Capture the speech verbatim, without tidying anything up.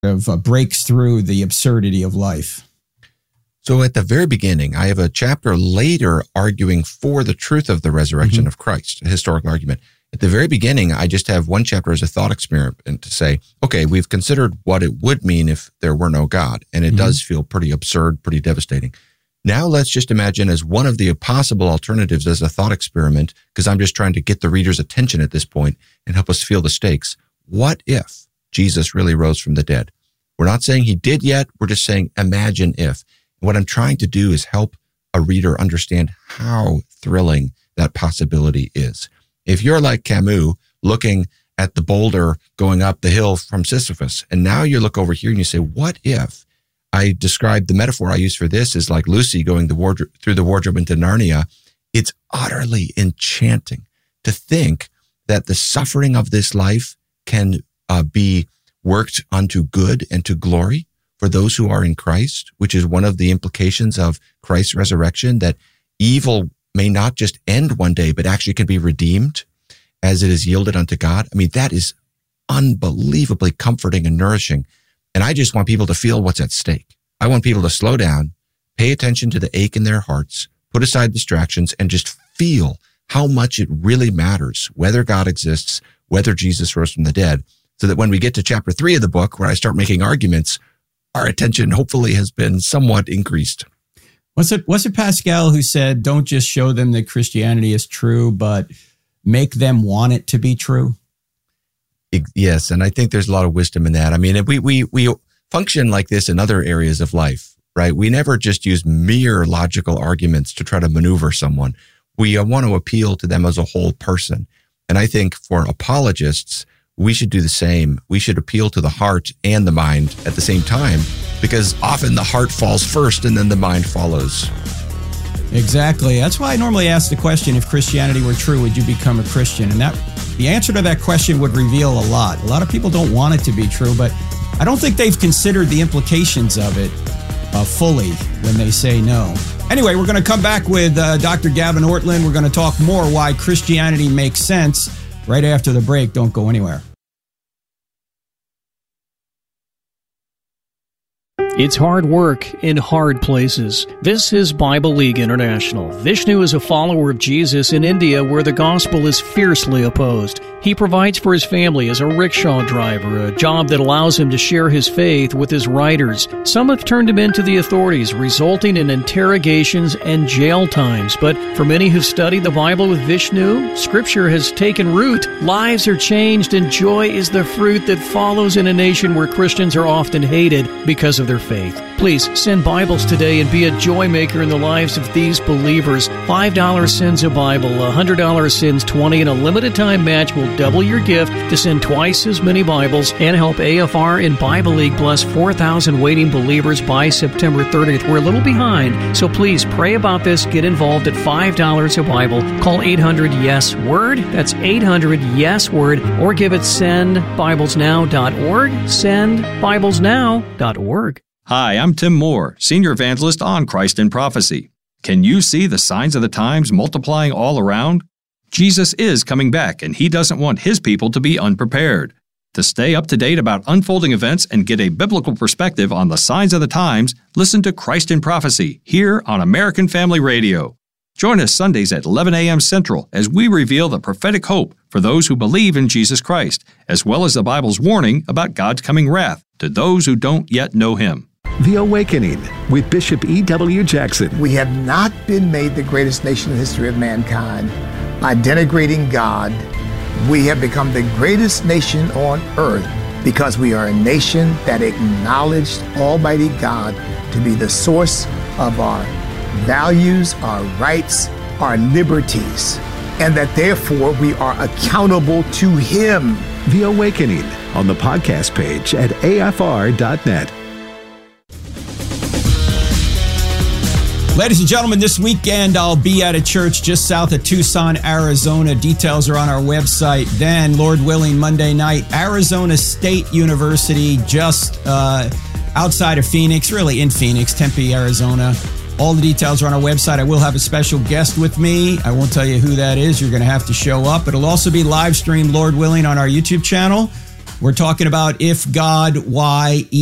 of uh, breaks through the absurdity of life. So at the very beginning, I have a chapter later arguing for the truth of the resurrection mm-hmm. of Christ, a historical argument. At the very beginning, I just have one chapter as a thought experiment to say, okay, we've considered what it would mean if there were no God, and it mm-hmm. does feel pretty absurd, pretty devastating. Now let's just imagine as one of the possible alternatives as a thought experiment, because I'm just trying to get the reader's attention at this point and help us feel the stakes. What if Jesus really rose from the dead? We're not saying he did yet. We're just saying, imagine if. What I'm trying to do is help a reader understand how thrilling that possibility is. If you're like Camus, looking at the boulder going up the hill from Sisyphus, and now you look over here and you say, what if? I described the metaphor I use for this is like Lucy going the wardrobe, through the wardrobe into Narnia. It's utterly enchanting to think that the suffering of this life can uh, be worked unto good and to glory for those who are in Christ, which is one of the implications of Christ's resurrection, that evil may not just end one day, but actually can be redeemed as it is yielded unto God. I mean, that is unbelievably comforting and nourishing. And I just want people to feel what's at stake. I want people to slow down, pay attention to the ache in their hearts, put aside distractions, and just feel how much it really matters, whether God exists, whether Jesus rose from the dead, so that when we get to chapter three of the book, where I start making arguments, our attention hopefully has been somewhat increased. Was it, was it Pascal who said, don't just show them that Christianity is true, but make them want it to be true? Yes, and I think there's a lot of wisdom in that. I mean, we we we function like this in other areas of life, right? We never just use mere logical arguments to try to maneuver someone. We want to appeal to them as a whole person. And I think for apologists, we should do the same. We should appeal to the heart and the mind at the same time, because often the heart falls first and then the mind follows. Exactly. That's why I normally ask the question, if Christianity were true, would you become a Christian? And that the answer to that question would reveal a lot. A lot of people don't want it to be true, but I don't think they've considered the implications of it uh, fully when they say no. Anyway, we're going to come back with uh, Doctor Gavin Ortlund. We're going to talk more why Christianity makes sense right after the break. Don't go anywhere. It's hard work in hard places. This is Bible League International. Vishnu is a follower of Jesus in India, where the gospel is fiercely opposed. He provides for his family as a rickshaw driver, a job that allows him to share his faith with his riders. Some have turned him into the authorities, resulting in interrogations and jail times. But for many who've studied the Bible with Vishnu, Scripture has taken root. Lives are changed, and joy is the fruit that follows in a nation where Christians are often hated because of their faith. Please send Bibles today and be a joy maker in the lives of these believers. five dollars sends a Bible, one hundred dollars sends twenty, and a limited time match will double your gift to send twice as many Bibles and help A F R and Bible League bless four thousand waiting believers by September thirtieth. We're a little behind, so please pray about this. Get involved at five dollars a Bible. Call eight hundred yes word. That's eight hundred yes word, or give it send bibles now dot org. send bibles now dot org. Hi, I'm Tim Moore, Senior Evangelist on Christ in Prophecy. Can you see the signs of the times multiplying all around? Jesus is coming back, and he doesn't want his people to be unprepared. To stay up to date about unfolding events and get a biblical perspective on the signs of the times, listen to Christ in Prophecy here on American Family Radio. Join us Sundays at eleven a.m. Central as we reveal the prophetic hope for those who believe in Jesus Christ, as well as the Bible's warning about God's coming wrath to those who don't yet know him. The Awakening with Bishop E W Jackson. We have not been made the greatest nation in the history of mankind by denigrating God. We have become the greatest nation on earth because we are a nation that acknowledged Almighty God to be the source of our values, our rights, our liberties, and that therefore we are accountable to Him. The Awakening on the podcast page at A F R dot net. Ladies and gentlemen, this weekend I'll be at a church just south of Tucson, Arizona. Details are on our website. Then, Lord willing, Monday night, Arizona State University, just uh, outside of Phoenix, really in Phoenix, Tempe, Arizona. All the details are on our website. I will have a special guest with me. I won't tell you who that is. You're going to have to show up. It'll also be live streamed, Lord willing, on our YouTube channel. We're talking about if God, why,